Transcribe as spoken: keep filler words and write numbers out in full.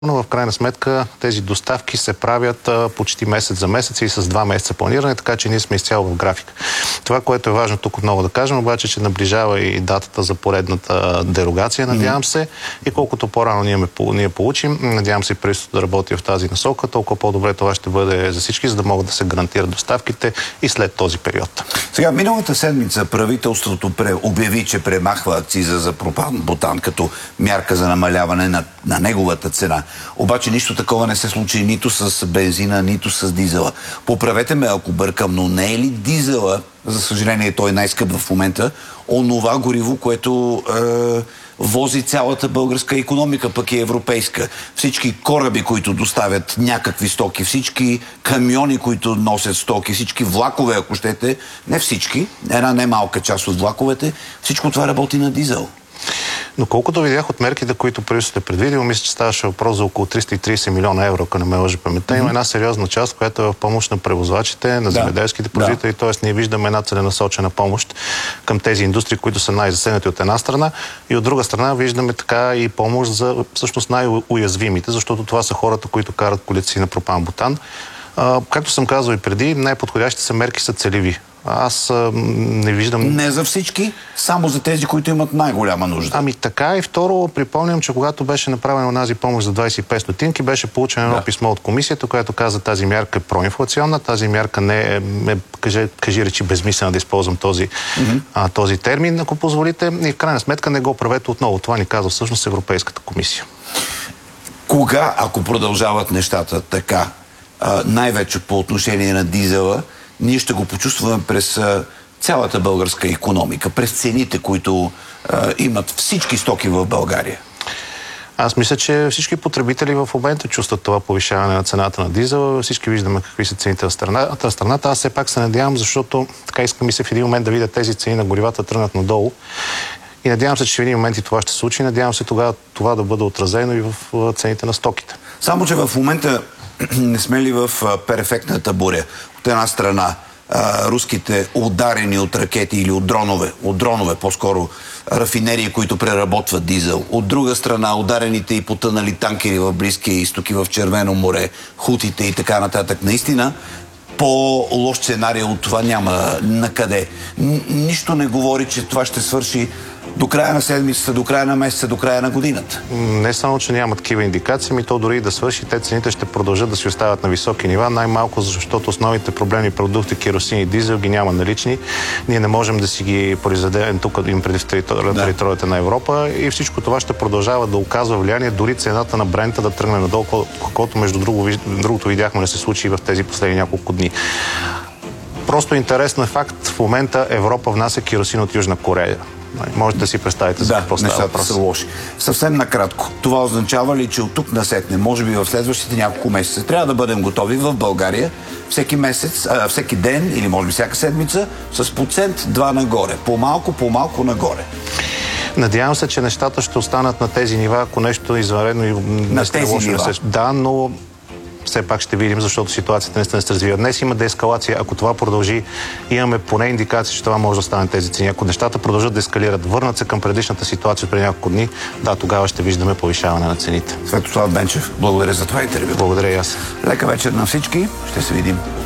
Но в крайна сметка тези доставки се правят а, почти месец за месец и с два месеца планиране, така че ние сме изцяло в график. Това, което е важно тук отново да кажем, обаче, че наближава и датата за поредната дерогация, надявам се, и колкото по-рано ние, ние получим, надявам се и правителството да работи в тази насока, толкова по-добре това ще бъде за всички, за да могат да се гарантират доставките и след този период. Сега, миналата седмица правителството обяви, че премахва акциза за пропан-бутан като мярка за намаляване на, на неговата цена. Обаче нищо такова не се случи нито с бензина, нито с дизела. Поправете ме, ако бъркам, но не е ли дизела, за съжаление той е най-скъп в момента, онова гориво, което е, вози цялата българска икономика, пък и европейска. Всички кораби, които доставят някакви стоки, всички камиони, които носят стоки, всички влакове, ако щете, не всички, една немалка част от влаковете, всичко това работи на дизел. Но колкото видях от мерките, които правителството е предвидило, мисля, че ставаше въпрос за около триста и трийсет милиона евро, ако не ме лъжи паметта. Mm-hmm. Има една сериозна част, която е в помощ на превозвачите, на земеделските да. производители, т.е. ние виждаме една целенасочена помощ към тези индустрии, които са най-засегнати от една страна, и от друга страна виждаме така и помощ за всъщност най-уязвимите, защото това са хората, които карат колици на пропан-бутан. Както съм казал и преди, най-подходящите са мерки са целеви. Аз а, не виждам... Не за всички, само за тези, които имат най-голяма нужда. Ами така, и второ, припомням, че когато беше направена онази помощ за двайсет и пет стотинки, беше получено едно да. писмо от комисията, което каза, тази мярка е проинфлационна, тази мярка не е, е кажи, кажи речи, безмислена, да използвам този, mm-hmm. а, този термин, ако позволите, и в крайна сметка не го правете отново. Това ни казва всъщност Европейската комисия. Кога, ако продължават нещата така, най-вече по отношение на дизела, ние ще го почувстваме през а, цялата българска икономика, през цените, които а, имат всички стоки в България? Аз мисля, че всички потребители в момента чувстват това повишаване на цената на дизела. Всички виждаме какви са цените в страната. страната. Аз все пак се надявам, защото така искам и се в един момент да видя тези цени на горивата тръгнат надолу. И надявам се, че в един момент и това ще се случи. Надявам се тогава това да бъде отразено и в цените на стоките. Само, че в момента не сме ли в перфектната буря? От една страна руските ударени от ракети или от дронове, от дронове по-скоро рафинерии, които преработват дизел. От друга страна ударените и потънали танкери в Близкия изток и в Червено море, хутите и така нататък. Наистина по-лош сценарий от това няма накъде. Нищо не говори, че това ще свърши до края на седмицата, до края на месеца, до края на годината. Не само, че няма такива индикации, ми то дори и да свърши, те цените ще продължат да си остават на високи нива, най-малко защото основните проблемни продукти, керосин и дизел, ги няма налични. Ние не можем да си ги произведем тук им преди в територията да. на Европа и всичко това ще продължава да оказва влияние, дори цената на Брента да тръгне надолу, колкото между друго, другото видяхме да се случи в тези последни няколко дни. Просто интересно е факт, в момента Европа внася керосин от Южна Корея. Можете да си представите за да, какво става въпрос. Са лоши. Съвсем накратко. Това означава ли, че от тук насетне, може би в следващите няколко месеца, трябва да бъдем готови в България всеки месец, а, всеки ден или може би всяка седмица с процент два нагоре. По-малко, по-малко нагоре. Надявам се, че нещата ще останат на тези нива, ако нещо извънредно и на тези лошо нива. Да, се... да, но все пак ще видим, защото ситуацията не се развива. Днес има деескалация. Ако това продължи, имаме поне индикации, че това може да стане тези цени. Ако нещата продължат да ескалират, върнат се към предишната ситуация преди няколко дни, да, тогава ще виждаме повишаване на цените. Светослав Бенчев, благодаря за това интервю. Благодаря и аз. Лека вечер на всички. Ще се видим